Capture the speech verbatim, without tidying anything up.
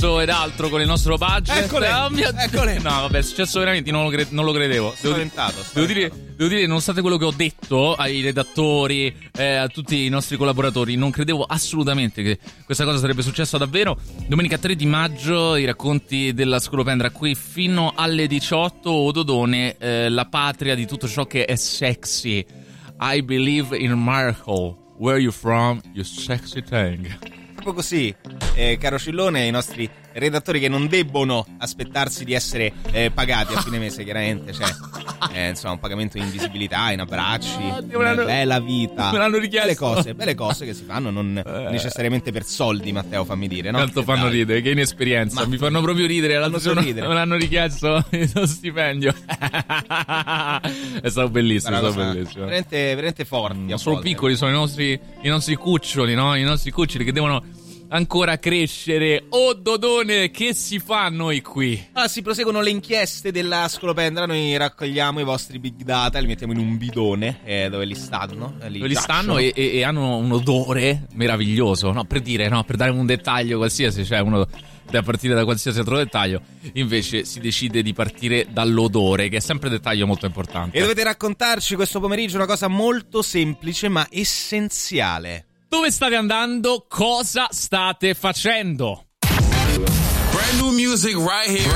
biglietto ed altro con il nostro budget. Eccole, oh, mio eccole. No, vabbè, è successo veramente, non lo, cre- non lo credevo. Devo, Spaventato, devo, spaventato. dire, devo dire, nonostante quello che ho detto ai redattori, eh, a tutti i nostri collaboratori, non credevo assolutamente che questa cosa sarebbe successa davvero. Domenica tre di maggio, i racconti della Scolopendra qui fino alle diciotto. Ododone, eh, la patria di tutto ciò che è sexy. I believe in miracle. Where you from, you sexy thing. Proprio così, eh, caro Cillone, i nostri redattori che non debbono aspettarsi di essere eh, pagati a fine mese, chiaramente, cioè eh, insomma un pagamento in visibilità, in abbracci, una bella vita, me l'hanno richiesto. belle cose, belle cose che si fanno non eh. necessariamente per soldi, Matteo, fammi dire, no? Tanto Che fanno dai. ridere, che inesperienza, Ma- mi fanno proprio ridere. L'altro Fanno giorno ridere. me l'hanno richiesto lo stipendio. È stato bellissimo, è Una stato cosa bellissimo. veramente, veramente forti. Ma a sono volte. piccoli, sono i nostri, i nostri cuccioli, no? I nostri cuccioli che devono ancora crescere. Oh Dodone, che si fa noi qui? Ah, si proseguono le inchieste della Scolopendra. Noi raccogliamo i vostri big data, li mettiamo in un bidone eh, dove li stanno. eh, Dove li giacciono. stanno e, e- e hanno un odore meraviglioso, no? Per dire, no? Per dare un dettaglio qualsiasi, cioè uno da partire da qualsiasi altro dettaglio. Invece si decide di partire dall'odore, che è sempre un dettaglio molto importante. E dovete raccontarci questo pomeriggio una cosa molto semplice ma essenziale. Dove state andando? Cosa state facendo? Brand new music right here.